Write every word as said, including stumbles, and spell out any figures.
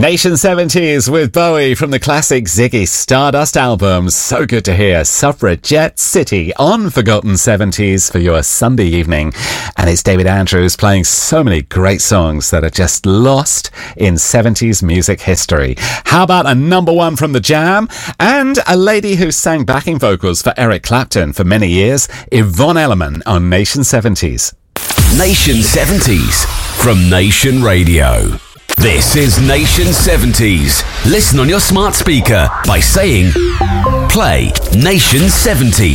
Nation seventies with Bowie from the classic Ziggy Stardust album. So good to hear Suffragette City on Forgotten seventies for your Sunday evening. And it's David Andrews playing so many great songs that are just lost in seventies music history. How about a number one from The Jam? And a lady who sang backing vocals for Eric Clapton for many years, Yvonne Elliman on Nation seventies. Nation seventies from Nation Radio. This is Nation seventies. Listen on your smart speaker by saying, play Nation seventies.